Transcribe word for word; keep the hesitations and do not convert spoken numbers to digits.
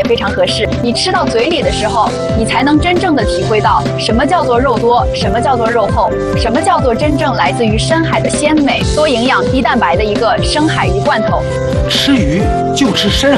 非常合适。你吃到嘴里的时候，你才能真正的体会到什么叫做肉多，什么叫做肉厚，什么叫做真正来自于深海的鲜美、多营养、低蛋白的一个深海鱼罐头。 吃鱼就吃深海。